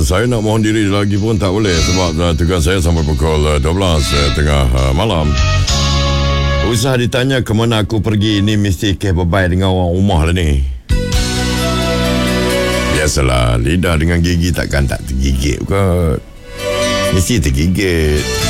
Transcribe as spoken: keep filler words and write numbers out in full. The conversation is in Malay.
uh, saya nak mohon diri lagi pun tak boleh sebab uh, tugas saya sampai pukul uh, dua belas uh, tengah uh, malam. Usah ditanya ke mana aku pergi, ni mesti ke bye dengan orang rumah lah ni. Biasalah, lidah dengan gigi takkan tak tergigit kot. Mesti tergigit.